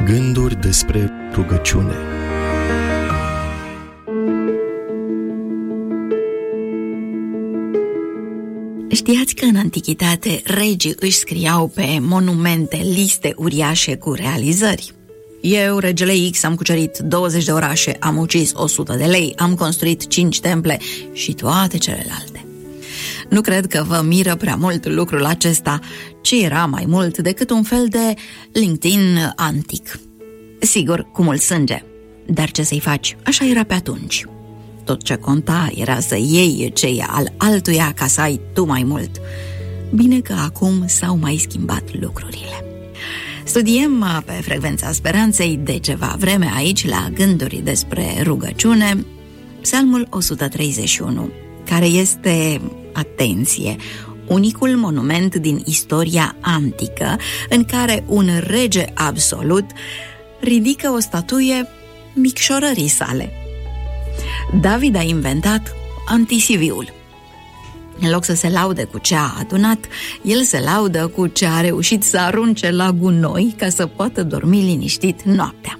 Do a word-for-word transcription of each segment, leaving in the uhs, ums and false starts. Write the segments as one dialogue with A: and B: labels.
A: Gânduri despre rugăciune.
B: Știați că în antichitate regii își scriau pe monumente liste uriașe cu realizări? Eu, regele X, am cucerit douăzeci de orașe, am ucis o sută de lei, am construit cinci temple și toate celelalte. Nu cred că vă miră prea mult lucrul acesta, ci era mai mult decât un fel de LinkedIn antic. Sigur, cu mult sânge, dar ce să-i faci? Așa era pe atunci. Tot ce conta era să iei ce e al altuia ca să ai tu mai mult. Bine că acum s-au mai schimbat lucrurile. Studiem pe Frecvența Speranței de ceva vreme aici, la Gânduri despre rugăciune, Psalmul o sută treizeci și unu, care este, atenție, unicul monument din istoria antică în care un rege absolut ridică o statuie micșorării sale. David a inventat antisiviul. În loc să se laude cu ce a adunat, el se laudă cu ce a reușit să arunce la gunoi ca să poată dormi liniștit noaptea.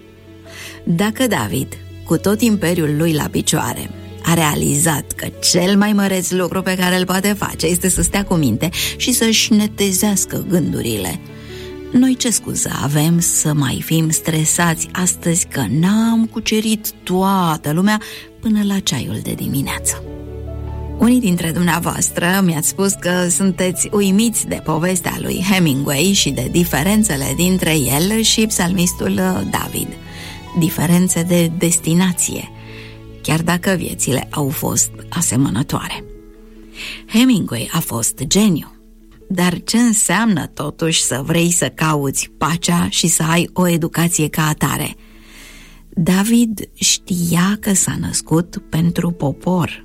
B: Dacă David, cu tot imperiul lui la picioare, a realizat că cel mai măreț lucru pe care îl poate face este să stea cu minte și să-și netezească gândurile, noi ce scuză avem să mai fim stresați astăzi că n-am cucerit toată lumea până la ceaiul de dimineață? Unii dintre dumneavoastră mi-ați spus că sunteți uimiți de povestea lui Hemingway și de diferențele dintre el și psalmistul David. Diferențe de destinație, chiar dacă viețile au fost asemănătoare. Hemingway a fost geniu, dar ce înseamnă totuși să vrei să cauți pacea și să ai o educație ca atare? David știa că s-a născut pentru popor.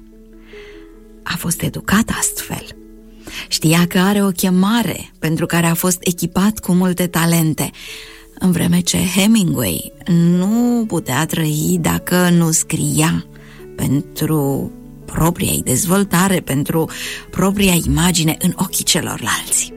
B: A fost educat astfel. Știa că are o chemare pentru care a fost echipat cu multe talente, în vreme ce Hemingway nu putea trăi dacă nu scria pentru propria ei dezvoltare, pentru propria imagine în ochii celorlalți.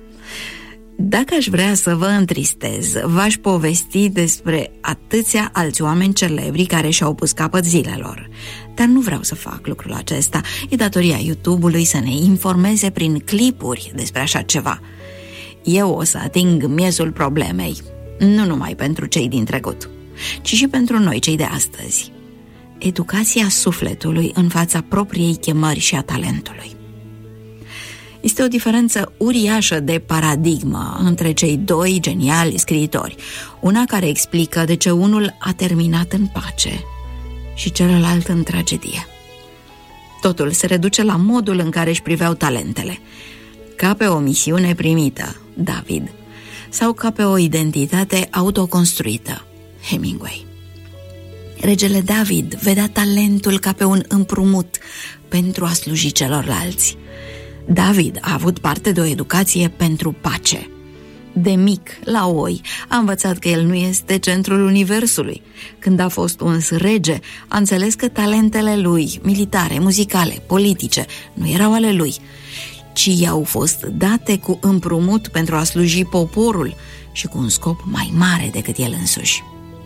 B: Dacă aș vrea să vă întristez, v-aș povesti despre atâția alți oameni celebri care și-au pus capăt zilelor. Dar nu vreau să fac lucrul acesta. E datoria YouTube-ului să ne informeze prin clipuri despre așa ceva. Eu o să ating miezul problemei, nu numai pentru cei din trecut, ci și pentru noi, cei de astăzi. Educația sufletului în fața propriei chemări și a talentului. Este o diferență uriașă de paradigmă între cei doi geniali scriitori, una care explică de ce unul a terminat în pace și celălalt în tragedie. Totul se reduce la modul în care își priveau talentele, ca pe o misiune primită, David, sau ca pe o identitate autoconstruită, Hemingway. Regele David vedea talentul ca pe un împrumut pentru a sluji celorlalți. David a avut parte de o educație pentru pace. De mic, la oi, a învățat că el nu este centrul universului. Când a fost uns rege, a înțeles că talentele lui, militare, muzicale, politice, nu erau ale lui, ci i-au fost date cu împrumut pentru a sluji poporul și cu un scop mai mare decât el însuși.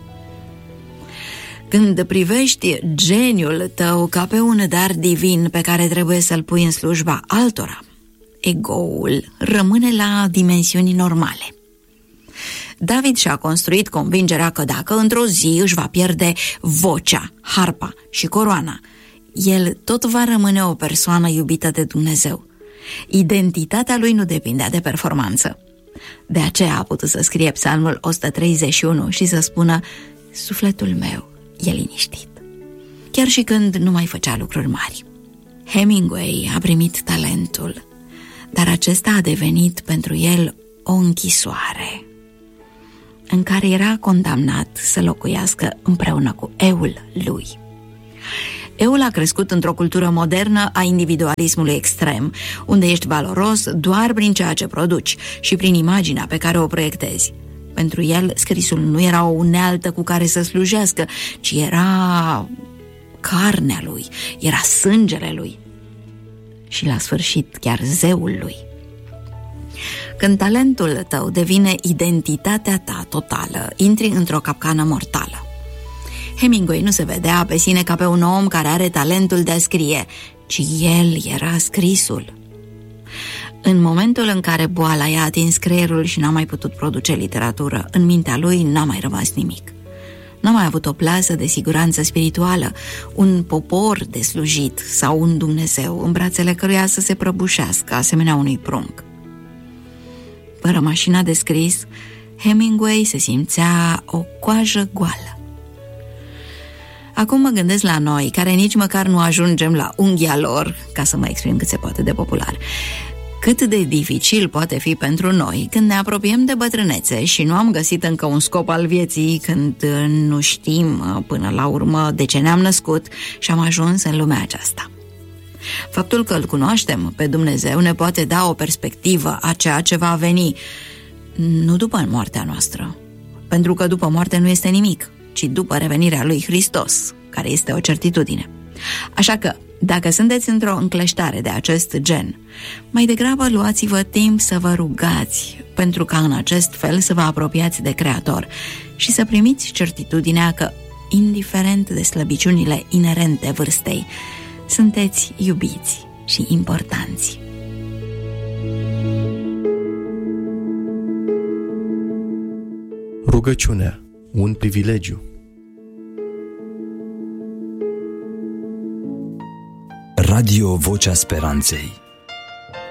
B: Când privești geniul tău ca pe un dar divin pe care trebuie să-l pui în slujba altora, ego-ul rămâne la dimensiuni normale. David și-a construit convingerea că dacă într-o zi își va pierde vocea, harpa și coroana, el tot va rămâne o persoană iubită de Dumnezeu. Identitatea lui nu depindea de performanță. De aceea a putut să scrie Psalmul o sută treizeci și unu și să spună: sufletul meu e liniștit, chiar și când nu mai făcea lucruri mari. Hemingway a primit talentul, dar acesta a devenit pentru el o închisoare în care era condamnat să locuiască împreună cu eul lui. Eul a crescut într-o cultură modernă a individualismului extrem, unde ești valoros doar prin ceea ce produci și prin imaginea pe care o proiectezi. Pentru el, scrisul nu era o unealtă cu care să slujească, ci era carnea lui, era sângele lui și, la sfârșit, chiar zeul lui. Când talentul tău devine identitatea ta totală, intri într-o capcană mortală. Hemingway nu se vedea pe sine ca pe un om care are talentul de a scrie, ci el era scrisul. În momentul în care boala i-a atins creierul și n-a mai putut produce literatură, în mintea lui n-a mai rămas nimic. N-a mai avut o plasă de siguranță spirituală, un popor de slujit sau un Dumnezeu în brațele căruia să se prăbușească, asemenea unui prunc. Fără mașina de scris, Hemingway se simțea o coajă goală. Acum mă gândesc la noi, care nici măcar nu ajungem la unghia lor, ca să mă exprim cât se poate de popular. Cât de dificil poate fi pentru noi când ne apropiem de bătrânețe și nu am găsit încă un scop al vieții, când nu știm până la urmă de ce ne-am născut și am ajuns în lumea aceasta. Faptul că îl cunoaștem pe Dumnezeu ne poate da o perspectivă a ceea ce va veni, nu după moartea noastră, pentru că după moarte nu este nimic, ci după revenirea lui Hristos, care este o certitudine. Așa că, dacă sunteți într-o încleștare de acest gen, mai degrabă luați-vă timp să vă rugați, pentru ca în acest fel să vă apropiați de Creator și să primiți certitudinea că, indiferent de slăbiciunile inerente vârstei, sunteți iubiți și importanți.
A: Rugăciunea, un privilegiu.
C: Radio Vocea Speranței.